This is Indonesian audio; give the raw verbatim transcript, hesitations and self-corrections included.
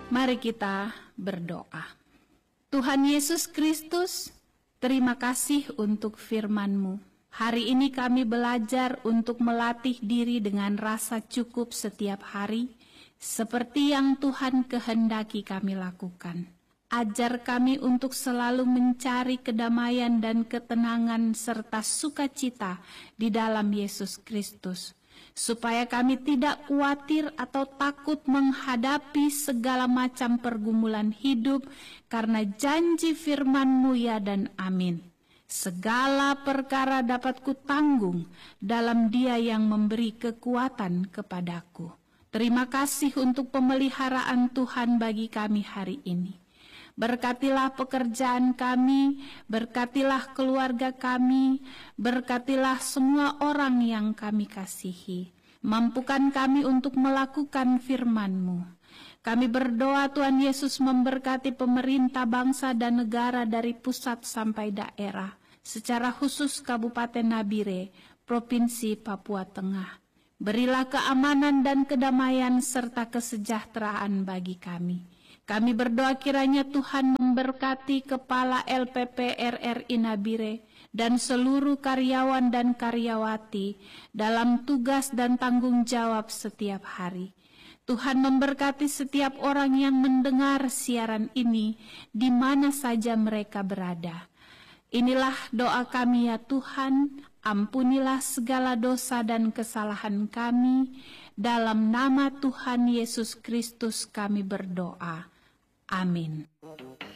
Mari kita berdoa. Tuhan Yesus Kristus, terima kasih untuk firman-Mu. Hari ini kami belajar untuk melatih diri dengan rasa cukup setiap hari, seperti yang Tuhan kehendaki kami lakukan. Ajar kami untuk selalu mencari kedamaian dan ketenangan serta sukacita di dalam Yesus Kristus, supaya kami tidak khawatir atau takut menghadapi segala macam pergumulan hidup, karena janji firman-Mu ya dan amin. Segala perkara dapat kutanggung dalam Dia yang memberi kekuatan kepadaku. Terima kasih untuk pemeliharaan Tuhan bagi kami hari ini. Berkatilah pekerjaan kami, berkatilah keluarga kami, berkatilah semua orang yang kami kasihi. Mampukan kami untuk melakukan firman-Mu. Kami berdoa Tuhan Yesus memberkati pemerintah bangsa dan negara dari pusat sampai daerah, secara khusus Kabupaten Nabire, Provinsi Papua Tengah. Berilah keamanan dan kedamaian serta kesejahteraan bagi kami. Kami berdoa kiranya Tuhan memberkati Kepala L P P R R I Nabire dan seluruh karyawan dan karyawati dalam tugas dan tanggung jawab setiap hari. Tuhan memberkati setiap orang yang mendengar siaran ini di mana saja mereka berada. Inilah doa kami ya Tuhan, ampunilah segala dosa dan kesalahan kami. Dalam nama Tuhan Yesus Kristus kami berdoa. Amin.